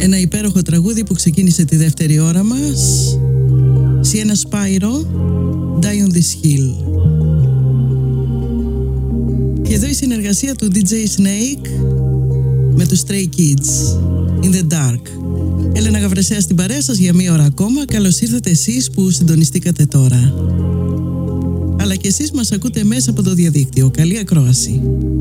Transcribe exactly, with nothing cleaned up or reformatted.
Ένα υπέροχο τραγούδι που ξεκίνησε τη δεύτερη ώρα μας. Sienna Spyro, Die on this Hill. Και εδώ η συνεργασία του ντι τζέι Snake με τους Stray Kids, In the Dark. Έλενα Γαβρεσέα στην παρέα σας για μία ώρα ακόμα. Καλώς ήρθατε εσείς που συντονιστήκατε τώρα. Αλλά και εσείς μας ακούτε μέσα από το διαδίκτυο. Καλή ακρόαση.